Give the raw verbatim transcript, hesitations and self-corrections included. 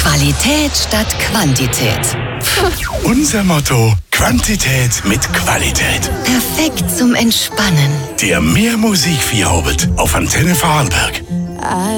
Qualität statt Quantität. Unser Motto: Quantität mit Qualität. Perfekt zum Entspannen. Der Mehr Musik Feierabend auf Antenne Vorarlberg.